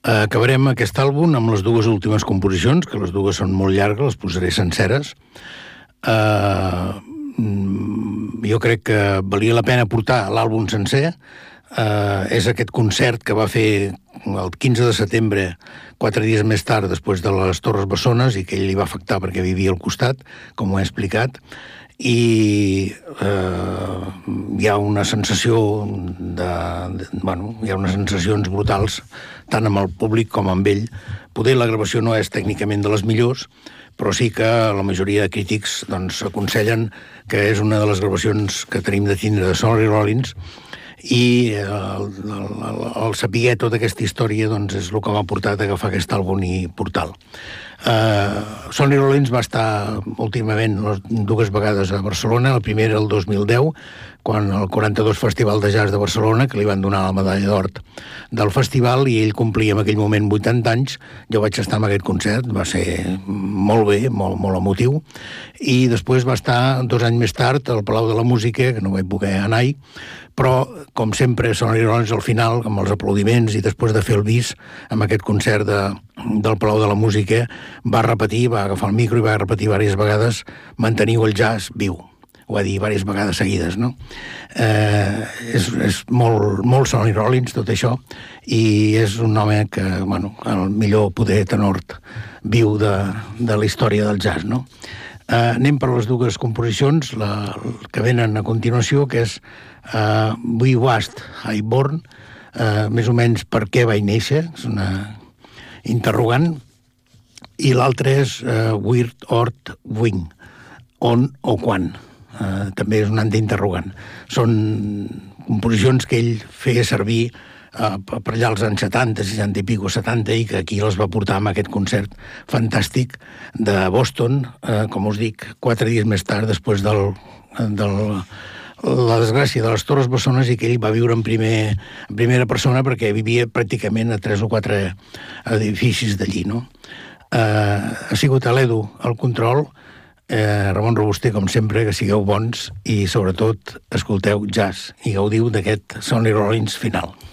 Acabarem aquest àlbum amb les dues últimes composicions, que les dues són molt llargues, les posaré senceres. Jo crec que valia la pena portar l'àlbum sencer. És aquest concert que va fer el 15 de setembre, 4 dies més tard, després de les Torres Bessones, i que ell li va afectar perquè vivia al costat, com ho he explicat, i hi ha una sensació hi ha unes sensacions brutals tant amb el públic com amb ell. Poder la gravació no és tècnicament de les millors, però sí que la majoria de crítics aconsellen que és una de les gravacions que tenim de tindre de Sonny Rollins, i el saber tota aquesta història és el que m'ha portat a agafar aquest àlbum i portar-lo. Sonny Rollins va estar últimament dues vegades a Barcelona, la primera el 2010, quan el 42 Festival de Jazz de Barcelona, que li van donar la medalla d'or del festival, i ell complia en aquell moment 80 anys. Jo vaig estar en aquest concert, va ser molt bé, molt, molt emotiu, i després va estar 2 anys més tard al Palau de la Música, que no vaig poder anar-hi, però, com sempre, Sonny Rollins al final, amb els aplaudiments i després de fer el bis, amb aquest concert del Palau de la Música, va repetir, va agafar el micro i va repetir diverses vegades: manteniu el jazz viu. Ho va dir diverses vegades seguides, no? És molt, molt Sonny Rollins, tot això, i és un home que, el millor poder tenor viu de la història del jazz, no? Anem per les dues composicions, que venen a continuació, que és We Was Highborn, més o menys per què vaig néixer, és una interrogant, i l'altre és Weird Ort Wing, on o quan. També és un antiinterrogant. Són composicions que ell feia servir per allà als anys 70, 60 i pico, 70, i que aquí les va portar amb aquest concert fantàstic de Boston, com us dic, 4 dies més tard, després de la desgràcia de les Torres Bessones, i que ell va viure en primera persona, perquè vivia pràcticament a 3 o 4 edificis d'allí, no? Ha sigut a l'Edu al control, Ramon Robuster, com sempre, que sigueu bons i, sobretot, escolteu jazz i gaudiu d'aquest Sonny Rollins final.